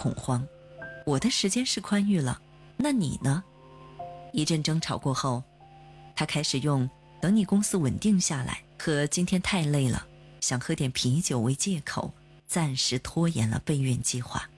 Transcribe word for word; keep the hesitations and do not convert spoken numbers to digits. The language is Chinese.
恐慌。我的时间是宽裕了，那你呢？一阵争吵过后，他开始用等你公司稳定下来和今天太累了想喝点啤酒为借口，暂时拖延了备孕计划。